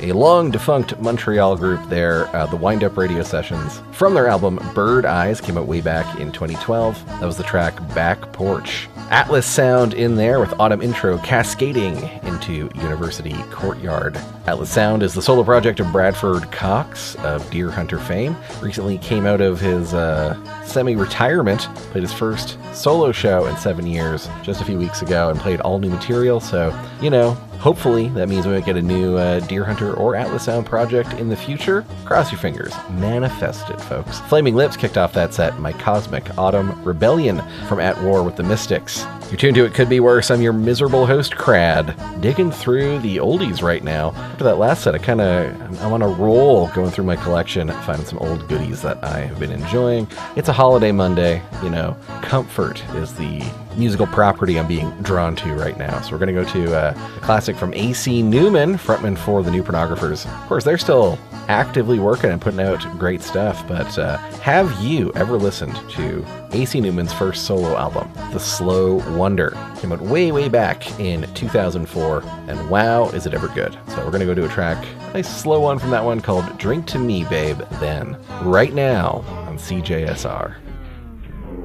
a long-defunct Montreal group there, the Wind Up Radio Sessions. From their album Bird Eyes, came out way back in 2012. That was the track Back Porch. Atlas Sound in there with Autumn Intro cascading into University Courtyard. Atlas Sound is the solo project of Bradford Cox of Deer Hunter fame. Recently came out of his semi-retirement, played his first solo show in 7 years just a few weeks ago and played all new material, so, you know, hopefully that means we might get a new Deer Hunter or Atlas Sound project in the future. Cross your fingers. Manifest it, folks. Flaming Lips kicked off that set, My Cosmic Autumn Rebellion from At War with the Mystics. You're tuned to It Could Be Worse. I'm your miserable host, Crad, digging through the oldies right now. After that last set, I'm on a roll going through my collection, finding some old goodies that I have been enjoying. It's a holiday Monday, you know. Comfort is the musical property I'm being drawn to right now. So we're going to go to a classic from A.C. Newman, frontman for the New Pornographers. Of course, they're still actively working and putting out great stuff, but have you ever listened to A.C. Newman's first solo album, The Slow Wonder? Came out way back in 2004, and wow, is it ever good. So we're going to go to a track, a nice slow one from that one called Drink to Me, Babe, Then, right now on CJSR.